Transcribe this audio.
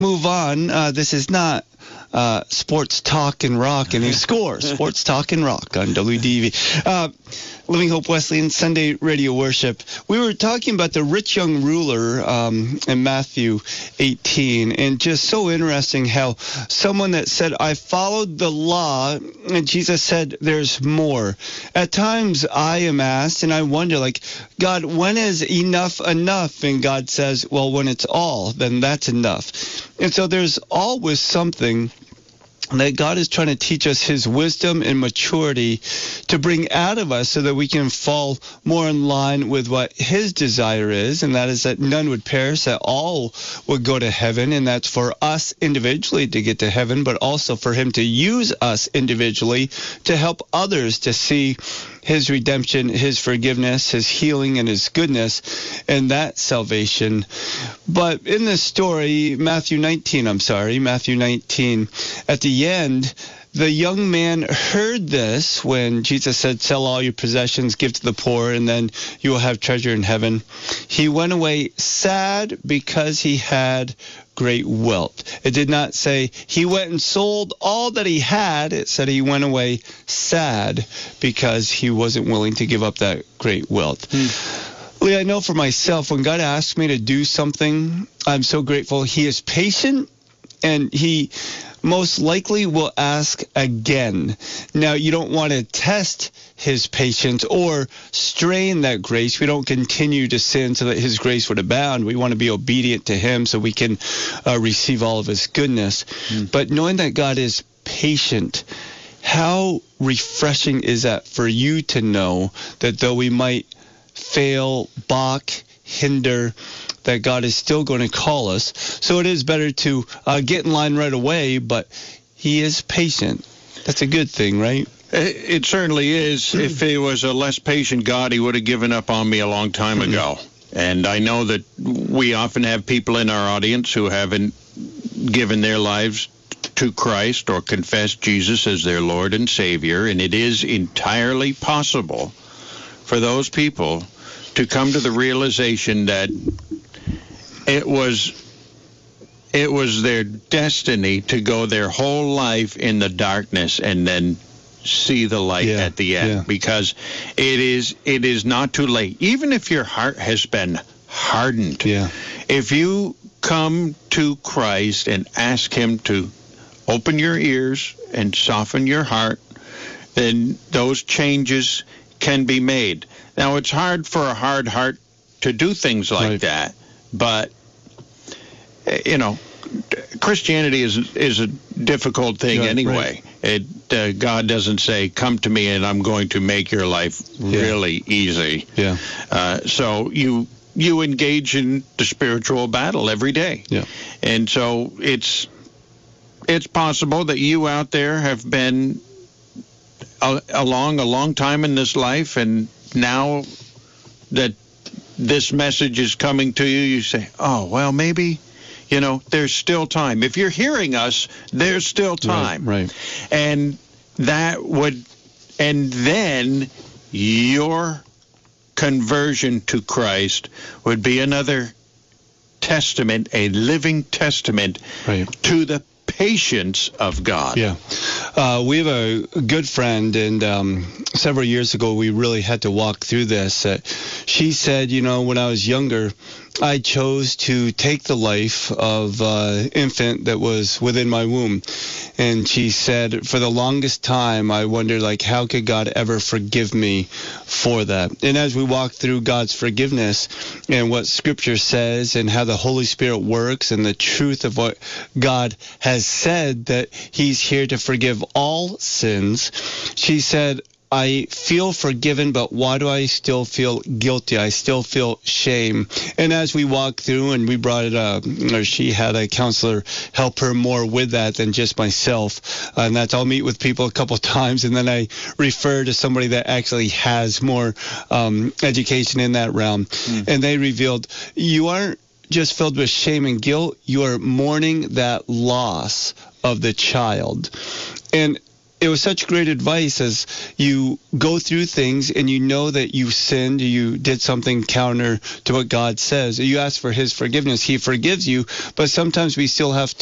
Move on. This is not Sports Talk and Rock and Score. Sports Talk and Rock on WDV. Living Hope Wesleyan Sunday Radio Worship. We were talking about the rich young ruler in Matthew 18, and just so interesting how someone that said, I followed the law, and Jesus said, there's more. At times I am asked, and I wonder, like, God, when is enough enough? And God says, well, when it's all, then that's enough. And so there's always something that God is trying to teach us his wisdom and maturity to bring out of us so that we can fall more in line with what his desire is, and that is that none would perish, that all would go to heaven, and that's for us individually to get to heaven, but also for him to use us individually to help others to see his redemption, his forgiveness, his healing, and his goodness, and that salvation. But in this story, Matthew 19, at the end, the young man heard this when Jesus said, sell all your possessions, give to the poor, and then you will have treasure in heaven. He went away sad because he had great wealth. It did not say he went and sold all that he had. It said he went away sad because he wasn't willing to give up that great wealth. Lee, I know for myself, when God asks me to do something, I'm so grateful. He is patient, and he most likely will ask again. Now, you don't want to test his patience or strain that grace. We don't continue to sin so that his grace would abound. We want to be obedient to him so we can receive all of his goodness. But knowing that God is patient, how refreshing is that for you to know that though we might fail, balk, hinder, that God is still going to call us. So it is better to get in line right away, but he is patient. That's a good thing, right? It certainly is. If he was a less patient God, he would have given up on me a long time ago. And I know that we often have people in our audience who haven't given their lives to Christ or confessed Jesus as their Lord and Savior, and it is entirely possible for those people to come to the realization that it was their destiny to go their whole life in the darkness and then see the light at the end, because it is not too late. Even if your heart has been hardened, if you come to Christ and ask him to open your ears and soften your heart, then those changes can be made. Now, it's hard for a hard heart to do things like that, but, you know, Christianity is a difficult thing anyway. God doesn't say, come to me and I'm going to make your life really easy. So you engage in the spiritual battle every day. And so it's possible that you out there have been along a long time in this life, and now that this message is coming to you, you say, oh, well, maybe, there's still time. If you're hearing us, there's still time. And then your conversion to Christ would be another testament, a living testament to the patience of God. We have a good friend, and several years ago we really had to walk through this. She said, when I was younger, I chose to take the life of infant that was within my womb. And she said, for the longest time, I wondered, how could God ever forgive me for that? And as we walk through God's forgiveness and what Scripture says and how the Holy Spirit works and the truth of what God has said, that he's here to forgive all sins, she said, I feel forgiven, but why do I still feel guilty? I still feel shame. And as we walked through and we brought it up, or she had a counselor help her more with that than just myself. And that's, I'll meet with people a couple of times, and then I refer to somebody that actually has more education in that realm. And they revealed, you aren't just filled with shame and guilt, you are mourning that loss of the child. And it was such great advice as you go through things and you know that you sinned, you did something counter to what God says. You ask for his forgiveness. He forgives you, but sometimes we still have